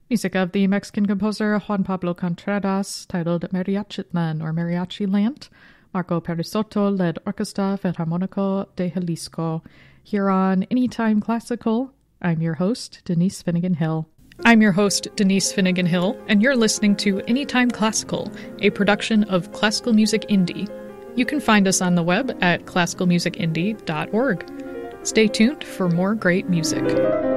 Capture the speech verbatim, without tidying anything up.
Music of the Mexican composer Juan Pablo Contreras, titled Mariachitlan or Mariachi Land. Marco Perisotto led Orquesta Philharmonico de Jalisco. Here on Anytime Classical, I'm your host, Denise Finnegan Hill. I'm your host, Denise Finnegan Hill, and you're listening to Anytime Classical, a production of Classical Music Indie. You can find us on the web at classical music indie dot org. Stay tuned for more great music.